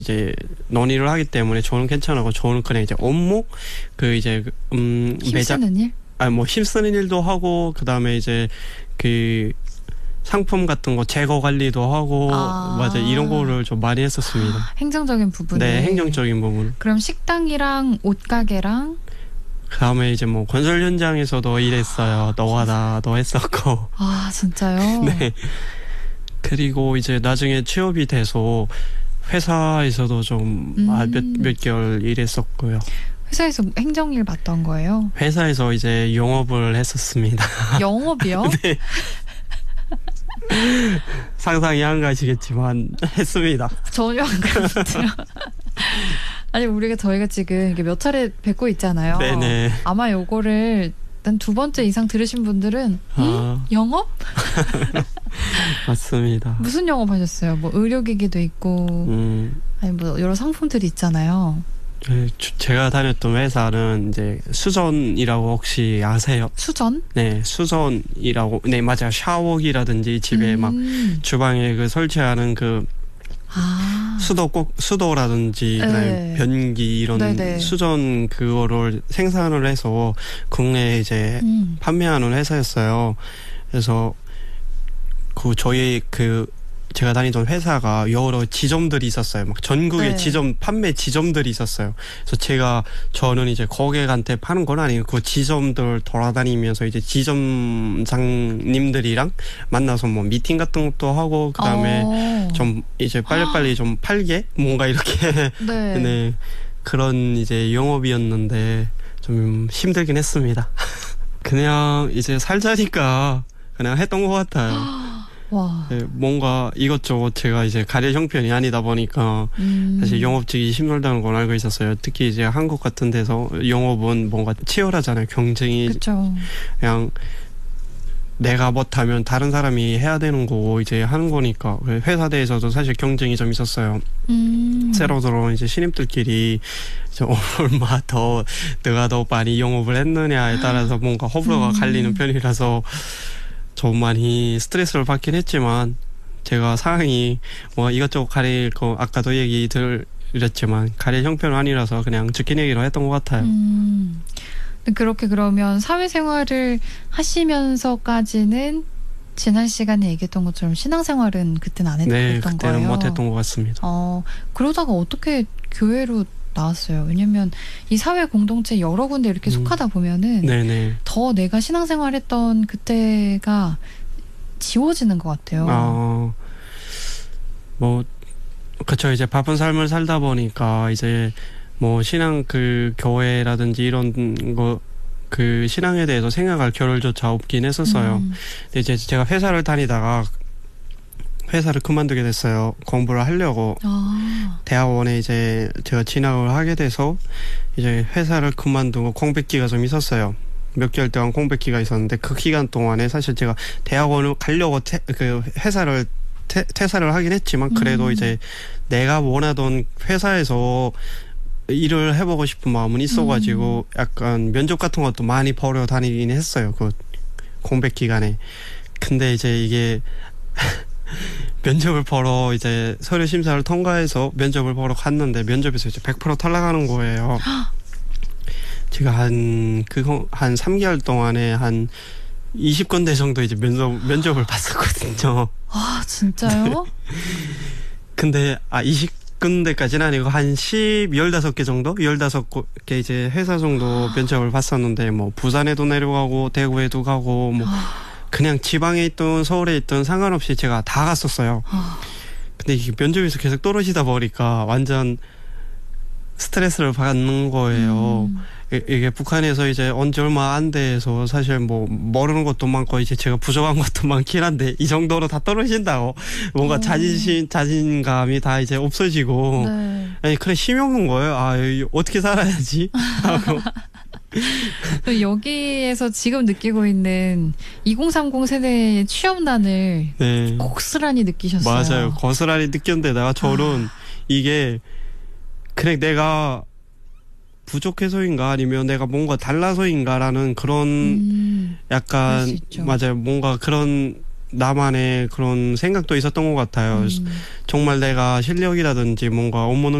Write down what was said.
이제 논의를 하기 때문에 저는 괜찮고 저는 그냥 이제 업무 그 이제 힘쓰는 일? 뭐 힘쓰는 일도 하고 그다음에 이제 그 상품 같은 거 재고 관리도 하고 맞아 이런 거를 좀 많이 했었습니다. 행정적인 부분. 네, 행정적인 부분. 그럼 식당이랑 옷가게랑 그다음에 이제 뭐 건설 현장에서도 일했어요. 노가다도 했었고. 아 진짜요? 네. 그리고 이제 나중에 취업이 돼서 회사에서도 좀 몇 개월 일했었고요. 회사에서 행정일 맡던 거예요? 회사에서 이제 영업을 했었습니다. 영업이요? 네. 상상이 안 가시겠지만 했습니다. 전혀 안 가시죠. 아니 저희가 지금 이게 몇 차례 뵙고 있잖아요. 네네. 아마 요거를 한 두 번째 이상 들으신 분들은 영업? 맞습니다. 무슨 영업 하셨어요? 뭐 의료기기도 있고 아니 뭐 여러 상품들이 있잖아요. 네, 제가 다녔던 회사는 이제 수전이라고 혹시 아세요? 수전? 네, 수전이라고. 네, 맞아요. 샤워기라든지 집에 막 주방에 그 설치하는 그 수도라든지 네. 변기 이런 네네. 수전 그거를 생산을 해서 국내에 이제 판매하는 회사였어요. 그래서 그 저희 제가 다니던 회사가 여러 지점들이 있었어요. 막 전국에 네. 판매 지점들이 있었어요. 그래서 저는 이제 고객한테 파는 건 아니고 그 지점들 돌아다니면서 이제 지점장님들이랑 만나서 뭐 미팅 같은 것도 하고 그다음에 좀 이제 빨리빨리 좀 팔게 뭔가 이렇게 네. 네, 그런 이제 영업이었는데 좀 힘들긴 했습니다. 그냥 이제 살자니까 그냥 했던 것 같아요. 와. 네, 뭔가 이것저것 제가 이제 가릴 형편이 아니다 보니까 사실 영업직이 힘들다는 걸 알고 있었어요. 특히 이제 한국 같은 데서 영업은 뭔가 치열하잖아요. 경쟁이. 그쵸. 그냥 내가 못하면 다른 사람이 해야 되는 거고 이제 하는 거니까. 회사 내에서도 사실 경쟁이 좀 있었어요. 새로 들어온 이제 신입들끼리 이제 얼마 더 내가 더 많이 영업을 했느냐에 따라서 뭔가 호불호가 갈리는 편이라서 좀 많이 스트레스를 받긴 했지만 제가 상황이 뭐 이것저것 가릴 거 아까도 얘기 드렸지만 가릴 형편은 아니라서 그냥 듣긴 얘기로 했던 것 같아요. 그렇게 그러면 사회생활을 하시면서까지는 지난 시간에 얘기했던 것처럼 신앙생활은 그때는 안 했던 네, 거예요? 그때는 못했던 것 같습니다. 그러다가 어떻게 교회로 나왔어요? 왜냐면 이 사회 공동체 여러 군데 이렇게 속하다 보면은 네네. 더 내가 신앙생활 했던 그때가 지워지는 것 같아요. 뭐 그쵸. 이제 바쁜 삶을 살다 보니까 이제 뭐 신앙 교회라든지 이런 거 그 신앙에 대해서 생각할 겨를조차 없긴 했었어요. 근데 이제 제가 회사를 다니다가 회사를 그만두게 됐어요. 공부를 하려고. 대학원에 이제 제가 진학을 하게 돼서 이제 회사를 그만두고 공백기가 좀 있었어요. 몇 개월 동안 공백기가 있었는데 그 기간 동안에 사실 제가 대학원을 가려고 회사를 퇴사를 하긴 했지만 그래도 이제 내가 원하던 회사에서 일을 해보고 싶은 마음은 있어가지고 약간 면접 같은 것도 많이 보러 다니긴 했어요. 그 공백 기간에. 근데 이제 이게 면접을 보러 이제 서류 심사를 통과해서 면접을 보러 갔는데 면접에서 이제 100% 탈락하는 거예요. 제가 한 3개월 동안에 한 20군데 정도 이제 면접을 봤었거든요. 아, 진짜요? 근데 20군데까지는 아니고 한 15개 정도? 15개 이제 회사 정도 면접을 봤었는데 뭐 부산에도 내려가고 대구에도 가고 뭐 그냥 지방에 있던 서울에 있던 상관없이 제가 다 갔었어요. 근데 이게 면접에서 계속 떨어지다 보니까 완전 스트레스를 받는 거예요. 이게 북한에서 이제 온 지 얼마 안 돼서 사실 뭐 모르는 것도 많고 이제 제가 부족한 것도 많긴 한데 이 정도로 다 떨어진다고 뭔가 자신감이 다 이제 없어지고 아니 그래 힘이 없는 거예요. 어떻게 살아야지 하고. 여기에서 지금 느끼고 있는 2030 세대의 취업난을 고스란히 느끼셨어요. 맞아요. 고스란히 느꼈는데 저는 이게 그냥 내가 부족해서인가 아니면 내가 뭔가 달라서인가라는 그런 약간 맞아요. 뭔가 그런 나만의 그런 생각도 있었던 것 같아요. 정말 내가 실력이라든지 뭔가 업무